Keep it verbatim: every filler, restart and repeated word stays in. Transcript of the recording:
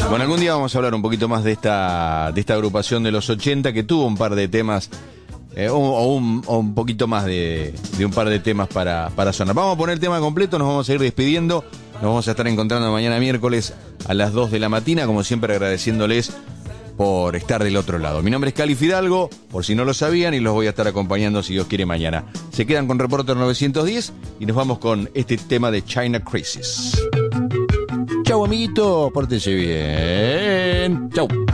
Bueno, algún día vamos a hablar un poquito más de esta, de esta agrupación de los ochenta que tuvo un par de temas, eh, o, o, un, o un poquito más de, de un par de temas para, para sonar. Vamos a poner el tema completo, nos vamos a ir despidiendo. Nos vamos a estar encontrando mañana miércoles a las dos de la mañana, como siempre agradeciéndoles por estar del otro lado. Mi nombre es Cali Fidalgo, por si no lo sabían, y los voy a estar acompañando si Dios quiere mañana. Se quedan con Reporter novecientos diez y nos vamos con este tema de China Crisis. Chau, amiguito, pórtense bien. Chau.